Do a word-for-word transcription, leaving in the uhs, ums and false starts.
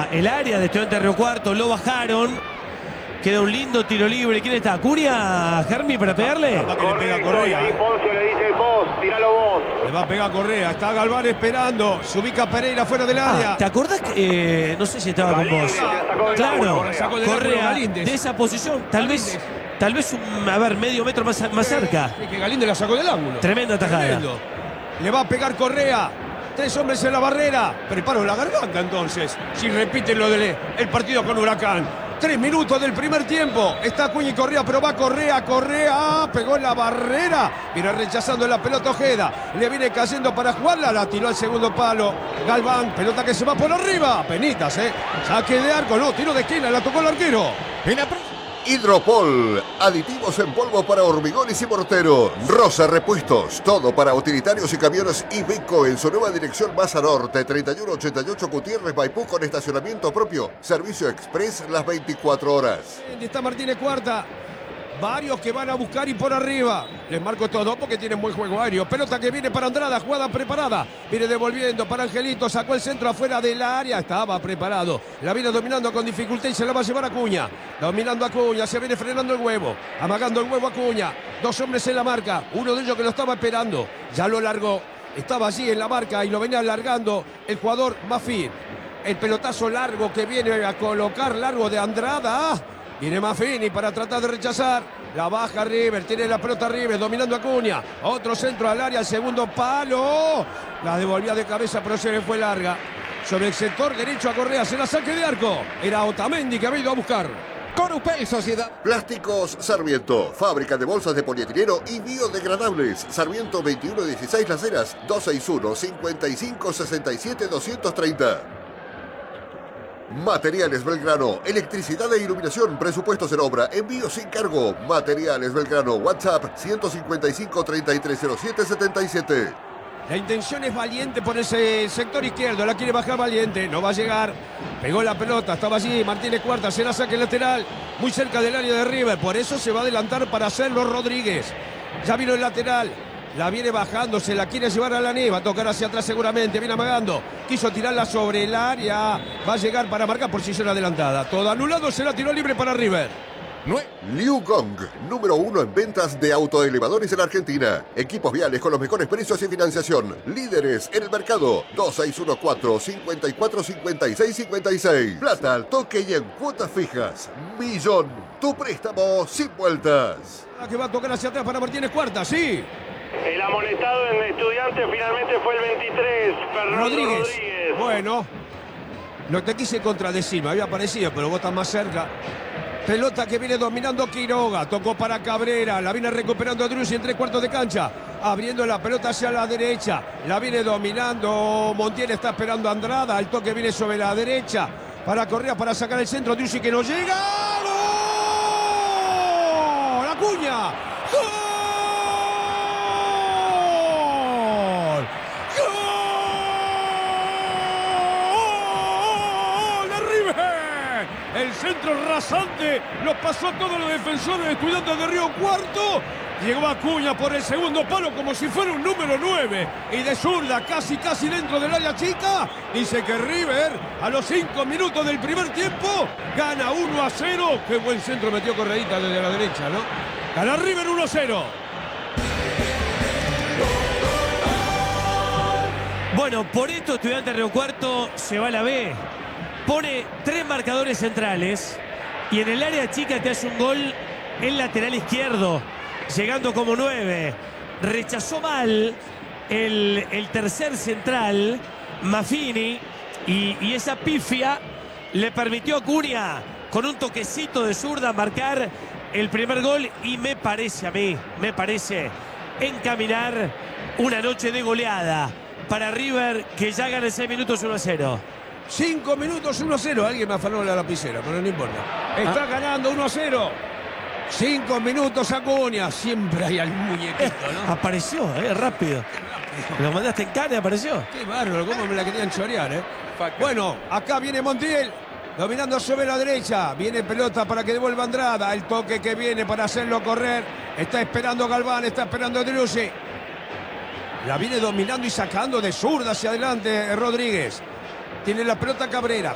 la, el área de Estudiantes de Río Cuarto, lo bajaron. Queda un lindo tiro libre. ¿Quién está? ¿Curia, Germi, para pegarle? Que le pega a Correa. Ahí Poncio le dice vos, tiralo vos. Le va a pegar a Correa. Está Galván esperando. Se ubica Pereira fuera del área. Ah, ¿te acordás que, eh, no sé si estaba con vos? Claro, Correa de esa posición, tal vez, tal vez un, a ver, medio metro más, más cerca. Sí, que Galíndez la sacó del ángulo. Tremenda tajada. Tremendo. Le va a pegar Correa. Tres hombres en la barrera. Preparo la garganta entonces. Si repiten lo del el partido con Huracán. Tres minutos del primer tiempo. Está Acuña y Correa, pero va Correa, Correa. Pegó en la barrera. Viene rechazando la pelota Ojeda. Le viene cayendo para jugarla. La tiró al segundo palo. Galván, pelota que se va por arriba. Penitas, ¿eh? Saque de arco, no, tiro de esquina. La tocó el arquero. Hidropol, aditivos en polvo para hormigones y mortero. Rosa Repuestos, todo para utilitarios y camiones Iveco en su nueva dirección Baza Norte, treinta y uno ochenta y ocho Gutiérrez Maipú, con estacionamiento propio. Servicio express las veinticuatro horas. Está Martínez Cuarta. Varios que van a buscar y por arriba. Les marco todo porque tienen buen juego aéreo. Pelota que viene para Andrada, jugada preparada. Viene devolviendo para Angelito, sacó el centro afuera del área. Estaba preparado. La viene dominando con dificultad y se la va a llevar Acuña. Dominando Acuña, se viene frenando el huevo. Amagando el huevo Acuña. Dos hombres en la marca. Uno de ellos que lo estaba esperando. Ya lo largó. Estaba allí en la marca y lo venía alargando el jugador Mafín. El pelotazo largo que viene a colocar largo de Andrada. Viene Maffini para tratar de rechazar. La baja River, tiene la pelota River, dominando Acuña. Otro centro al área, el segundo palo. La devolvía de cabeza, pero se le fue larga. Sobre el sector derecho a Correa, se la saque de arco. Era Otamendi que había ido a buscar. Corupel Sociedad. Plásticos Sarmiento, fábrica de bolsas de polietileno y biodegradables. Sarmiento veintiuno dieciséis Las Heras, dos seis uno, cinco cinco, seis siete, dos tres cero. Materiales Belgrano, electricidad e iluminación, presupuestos en obra, envío sin cargo. Materiales Belgrano, WhatsApp ciento cincuenta y cinco, treinta y tres cero siete, setenta y siete. La intención es Valiente por ese sector izquierdo, la quiere bajar Valiente, no va a llegar. Pegó la pelota, estaba allí Martínez Cuarta, será saque lateral, muy cerca del área de River, por eso se va a adelantar para hacerlo Rodríguez. Ya vino el lateral. La viene bajando, se la quiere llevar a la nieve, va a tocar hacia atrás seguramente, viene amagando. Quiso tirarla sobre el área, va a llegar para marcar posición adelantada. Todo anulado, se la tiró libre para River. Liu Gong, número uno en ventas de autoelevadores en Argentina. Equipos viales con los mejores precios y financiación. Líderes en el mercado. dos seis uno cuatro, cinco cuatro, cinco seis cinco seis. Plata al toque y en cuotas fijas. Millón. Tu préstamo sin vueltas. La que va a tocar hacia atrás para Martínez Cuarta, sí. El amonestado en Estudiantes finalmente fue el veintitrés, Fernando Rodríguez. Rodríguez. Bueno, no te quise contradecir, me había parecido, pero vos estás más cerca. Pelota que viene dominando Quiroga, tocó para Cabrera, la viene recuperando Drussi en tres cuartos de cancha, abriendo la pelota hacia la derecha, la viene dominando Montiel, está esperando a Andrada, el toque viene sobre la derecha, para Correa, para sacar el centro, Drussi que no llega. ¡Gol! ¡Acuña! ¡Gol! El centro rasante lo pasó a todos los defensores de Estudiantes de Río Cuarto. Llegó Acuña por el segundo palo como si fuera un número nueve. Y de zurda, casi casi dentro del área chica. Dice que River, a los cinco minutos del primer tiempo, gana uno a cero. Qué buen centro metió Correita desde la derecha, ¿no? Gana River uno a cero. Bueno, por esto Estudiantes de Río Cuarto se va a la B. Pone tres marcadores centrales y en el área chica te hace un gol el lateral izquierdo, llegando como nueve. Rechazó mal el, el tercer central, Maffini, y, y esa pifia le permitió a Curia, con un toquecito de zurda, marcar el primer gol. Y me parece a mí, me parece encaminar una noche de goleada para River, que ya gana en seis minutos uno a cero. Cinco minutos uno a cero. Alguien me afanó la lapicera, pero no importa. Está ah. ganando uno a cero. Cinco minutos Acuña. Siempre hay algún muñequito, ¿no? Apareció, ¿eh? Rápido. Lo mandaste en cara y apareció. Qué bárbaro, cómo me la querían chorear, ¿eh? Bueno, acá viene Montiel. Dominando sobre la derecha. Viene pelota para que devuelva Andrada. El toque que viene para hacerlo correr. Está esperando Galván, está esperando Drussi. La viene dominando y sacando de zurda hacia adelante Rodríguez. Tiene la pelota Cabrera.